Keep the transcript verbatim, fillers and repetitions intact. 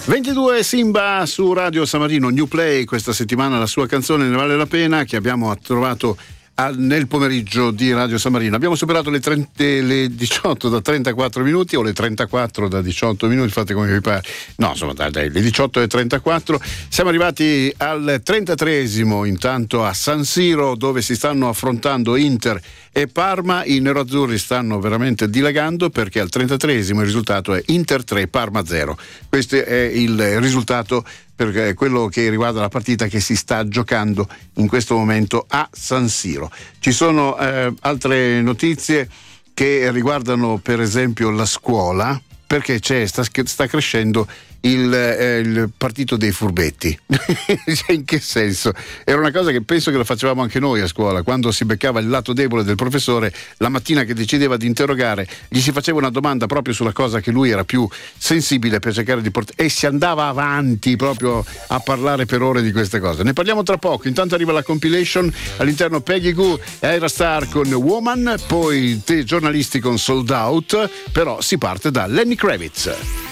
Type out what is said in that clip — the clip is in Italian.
ventidue Simba su Radio San Marino, New Play, questa settimana la sua canzone Ne vale la pena, che abbiamo trovato nel pomeriggio di Radio San Marino. Abbiamo superato le, trenta, le diciotto da trentaquattro minuti o le trentaquattro da diciotto minuti, fate come vi pare. No, insomma, dai, dai, le diciotto e trentaquattro. Siamo arrivati al trentatreesimo intanto a San Siro, dove si stanno affrontando Inter e Parma. I neroazzurri stanno veramente dilagando, perché al trentatreesimo il risultato è Inter tre, Parma zero. Questo è il risultato per quello che riguarda la partita che si sta giocando in questo momento a San Siro. Ci sono eh, altre notizie che riguardano per esempio la scuola, perché c'è, sta, sta crescendo il, eh, il partito dei furbetti. In che senso? Era una cosa che penso che lo facevamo anche noi a scuola, quando si beccava il lato debole del professore la mattina che decideva di interrogare, gli si faceva una domanda proprio sulla cosa che lui era più sensibile per cercare di portare, e si andava avanti proprio a parlare per ore di queste cose. Ne parliamo tra poco. Intanto arriva la compilation, all'interno Peggy Goo e Aira Star con Woman, poi te giornalisti con Sold Out, però si parte da Lenny Kravitz.